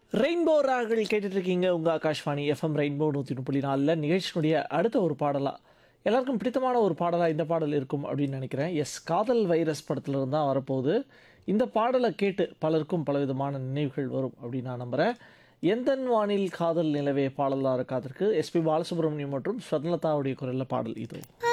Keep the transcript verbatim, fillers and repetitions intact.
Rainbow ராகங்கள் கேட்டுட்டு இருக்கீங்க உங்கள் ஆகாஷ்வாணி எஃப்எம் ரெயின்போ நூற்றி முப்பத்தி நாலில் நிகழ்ச்சியினுடைய அடுத்த ஒரு பாடலாக எல்லாருக்கும் பிடித்தமான ஒரு பாடலாக இந்த பாடல் இருக்கும் அப்படின்னு நினைக்கிறேன். எஸ், காதல் வைரஸ் படத்துலேருந்து தான் வரப்போகுது. இந்த பாடலை கேட்டு பலருக்கும் பலவிதமான நினைவுகள் வரும் அப்படின்னு நான் நம்புகிறேன். எந்தன் வானில் காதல் நிலவே பாடலாக இருக்காதற்கு எஸ்பி பாலசுப்ரமணியம் மற்றும் ஸ்வர்ணலதாவுடைய குரலில் பாடல் இது.